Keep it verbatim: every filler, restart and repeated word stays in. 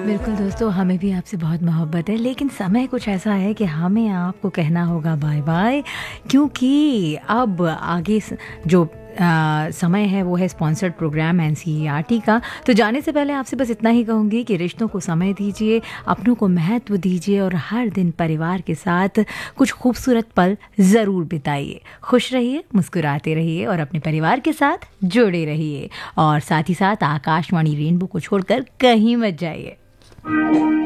बिल्कुल दोस्तों, हमें भी आपसे बहुत मोहब्बत है, लेकिन समय कुछ ऐसा है कि हमें आपको कहना होगा बाय बाय, क्योंकि अब आगे स जो अ, समय है वो है स्पॉन्सर्ड प्रोग्राम एनसीईआरटी का। तो जाने से पहले आपसे बस इतना ही कहूँगी कि रिश्तों को समय दीजिए, अपनों को महत्व दीजिए और हर दिन परिवार के साथ कुछ खूबसूरत पल ज़रूर बिताइए। खुश रहिए, मुस्कुराते रहिए और अपने परिवार के साथ जुड़े रहिए। और साथ ही साथ आकाशवाणी रेनबो को छोड़कर कहीं मत जाइए।